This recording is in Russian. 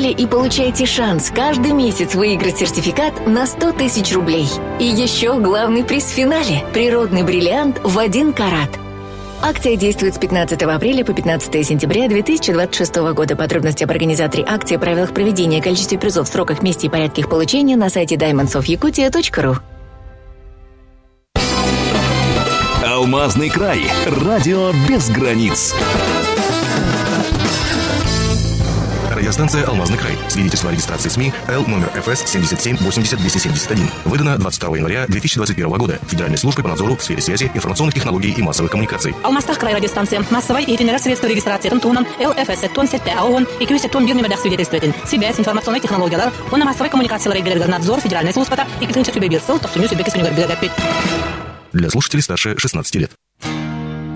играли и получаете шанс каждый месяц выиграть сертификат на 100 тысяч рублей. И еще главный приз в финале – природный бриллиант в 1 карат. Акция действует с 15 апреля по 15 сентября 2026 года. Подробности об организаторе акции, правилах проведения, количестве призов, сроках, месте и порядке их получения на сайте diamondsofyakutia.ru. Алмазный край. Радио без границ. Радиостанция «Алмазный край». Свидетельство о регистрации СМИ Л номер ФС 7780271. Выдано 22 января 2021 года Федеральной службой по надзору в сфере связи, информационных технологий и массовых коммуникаций. Алмазтах край радиостанция. Массовой и средства регистрации тонн ЛФС тонн сетте АОН и кюсе тонн бирнемедах свидетельствует. Связь, информационные технологии, он массовой коммуникации надзор Федеральной службы и китынча субъект сыл, то сумю субъект Для слушателей старше 16 лет.